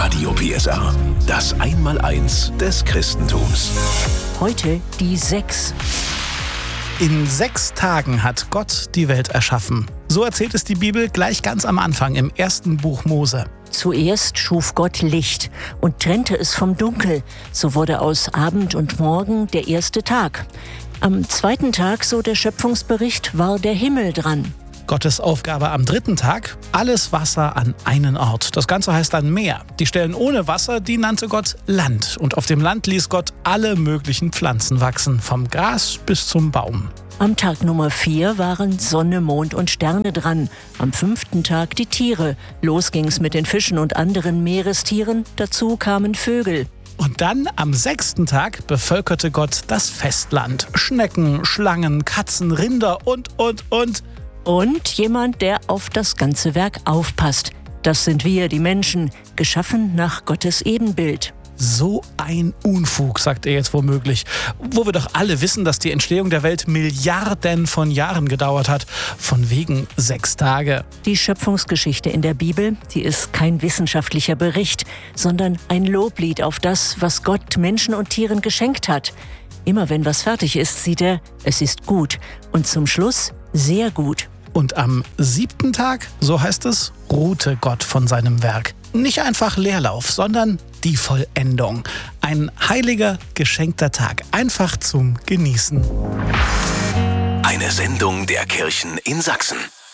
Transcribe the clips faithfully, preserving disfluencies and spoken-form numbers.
Radio P S R, das Einmaleins des Christentums. Heute die sechs. In sechs Tagen hat Gott die Welt erschaffen. So erzählt es die Bibel gleich ganz am Anfang im ersten Buch Mose. Zuerst schuf Gott Licht und trennte es vom Dunkel. So wurde aus Abend und Morgen der erste Tag. Am zweiten Tag, so der Schöpfungsbericht, war der Himmel dran. Gottes Aufgabe am dritten Tag: alles Wasser an einen Ort. Das Ganze heißt dann Meer. Die Stellen ohne Wasser, die nannte Gott Land. Und auf dem Land ließ Gott alle möglichen Pflanzen wachsen, vom Gras bis zum Baum. Am Tag Nummer vier waren Sonne, Mond und Sterne dran. Am fünften Tag die Tiere. Los ging's mit den Fischen und anderen Meerestieren. Dazu kamen Vögel. Und dann, am sechsten Tag, bevölkerte Gott das Festland. Schnecken, Schlangen, Katzen, Rinder und, und, und... Und jemand, der auf das ganze Werk aufpasst. Das sind wir, die Menschen, geschaffen nach Gottes Ebenbild. So ein Unfug, sagt er jetzt womöglich. Wo wir doch alle wissen, dass die Entstehung der Welt Milliarden von Jahren gedauert hat. Von wegen sechs Tage. Die Schöpfungsgeschichte in der Bibel, die ist kein wissenschaftlicher Bericht, sondern ein Loblied auf das, was Gott Menschen und Tieren geschenkt hat. Immer wenn was fertig ist, sieht er, es ist gut. Und zum Schluss sehr gut. Und am siebten Tag, so heißt es, ruhte Gott von seinem Werk. Nicht einfach Leerlauf, sondern die Vollendung. Ein heiliger, geschenkter Tag. Einfach zum Genießen. Eine Sendung der Kirchen in Sachsen.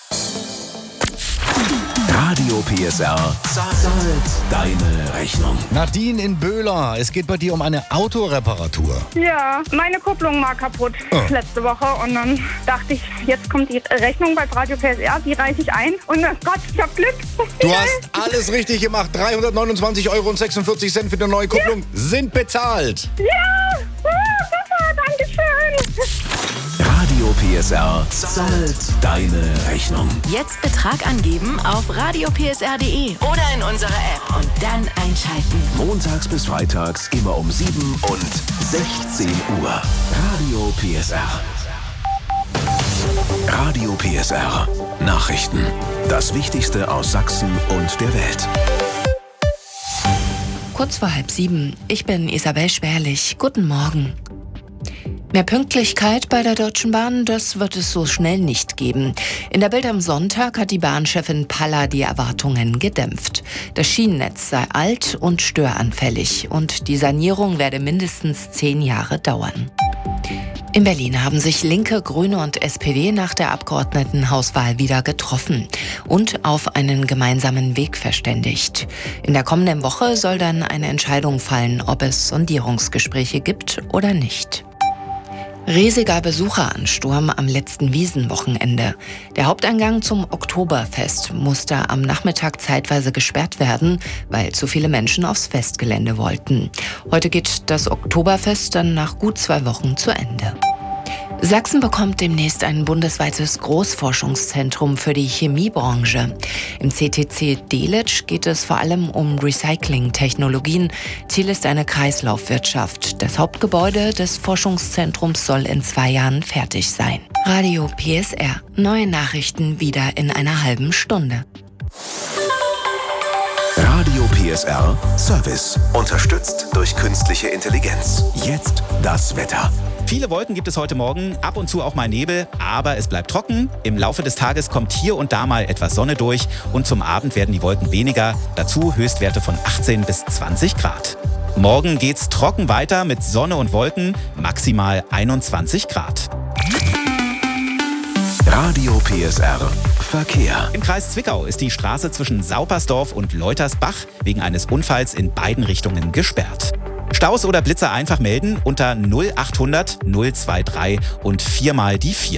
Radio P S R zahlt deine Rechnung. Nadine in Böhler, es geht bei dir um eine Autoreparatur. Ja, meine Kupplung war kaputt oh. letzte Woche und dann dachte ich, jetzt kommt die Rechnung bei Radio P S R, die reiche ich ein und oh Gott, ich hab Glück. Du hast alles richtig gemacht. dreihundertneunundzwanzig Euro und sechsundvierzig Cent für die neue Kupplung ja. sind bezahlt. Ja, oh, super, danke schön. Radio P S R zahlt deine Rechnung. Jetzt Betrag angeben auf radio p s r punkt d e oder in unserer App und dann einschalten. Montags bis freitags immer um sieben und sechzehn Uhr. Radio P S R. Radio P S R. Nachrichten. Das Wichtigste aus Sachsen und der Welt. Kurz vor halb sieben. Ich bin Isabel Schwerlich. Guten Morgen. Mehr Pünktlichkeit bei der Deutschen Bahn, das wird es so schnell nicht geben. In der Bild am Sonntag hat die Bahnchefin Palla die Erwartungen gedämpft. Das Schienennetz sei alt und störanfällig und die Sanierung werde mindestens zehn Jahre dauern. In Berlin haben sich Linke, Grüne und S P D nach der Abgeordnetenhauswahl wieder getroffen und auf einen gemeinsamen Weg verständigt. In der kommenden Woche soll dann eine Entscheidung fallen, ob es Sondierungsgespräche gibt oder nicht. Riesiger Besucheransturm am letzten Wiesenwochenende. Der Haupteingang zum Oktoberfest musste am Nachmittag zeitweise gesperrt werden, weil zu viele Menschen aufs Festgelände wollten. Heute geht das Oktoberfest dann nach gut zwei Wochen zu Ende. Sachsen bekommt demnächst ein bundesweites Großforschungszentrum für die Chemiebranche. Im C T C Delitzsch geht es vor allem um Recycling-Technologien. Ziel ist eine Kreislaufwirtschaft. Das Hauptgebäude des Forschungszentrums soll in zwei Jahren fertig sein. Radio P S R. Neue Nachrichten wieder in einer halben Stunde. Radio P S R Service. Unterstützt durch künstliche Intelligenz. Jetzt das Wetter. Viele Wolken gibt es heute Morgen, ab und zu auch mal Nebel, aber es bleibt trocken. Im Laufe des Tages kommt hier und da mal etwas Sonne durch und zum Abend werden die Wolken weniger. Dazu Höchstwerte von achtzehn bis zwanzig Grad. Morgen geht's trocken weiter mit Sonne und Wolken, maximal einundzwanzig Grad. Radio P S R Verkehr. Im Kreis Zwickau ist die Straße zwischen Saupersdorf und Leutersbach wegen eines Unfalls in beiden Richtungen gesperrt. Staus oder Blitzer einfach melden unter null achthundert null drei drei und viermal die vier.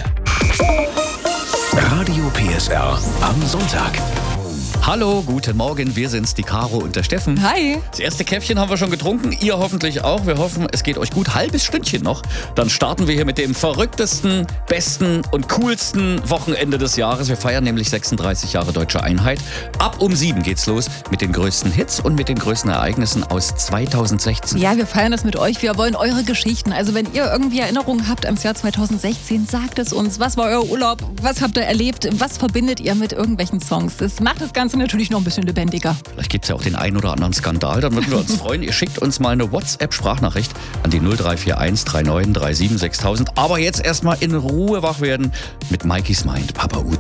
Radio P S R am Sonntag. Hallo, guten Morgen, wir sind's, die Caro und der Steffen. Hi. Das erste Käffchen haben wir schon getrunken, ihr hoffentlich auch. Wir hoffen, es geht euch gut. Halbes Stündchen noch. Dann starten wir hier mit dem verrücktesten, besten und coolsten Wochenende des Jahres. Wir feiern nämlich sechsunddreißig Jahre Deutsche Einheit. Ab um sieben geht's los mit den größten Hits und mit den größten Ereignissen aus zweitausendsechzehn. Ja, wir feiern das mit euch. Wir wollen eure Geschichten. Also wenn ihr irgendwie Erinnerungen habt ans Jahr zweitausendsechzehn, sagt es uns. Was war euer Urlaub? Was habt ihr erlebt? Was verbindet ihr mit irgendwelchen Songs? Das macht das Ganze Ganze natürlich noch ein bisschen lebendiger. Vielleicht gibt es ja auch den einen oder anderen Skandal, dann würden wir uns freuen. Ihr schickt uns mal eine WhatsApp-Sprachnachricht an die null drei vier eins drei neun drei sieben sechstausend. Aber jetzt erstmal in Ruhe wach werden mit Mikeys Mind, Papa Ute.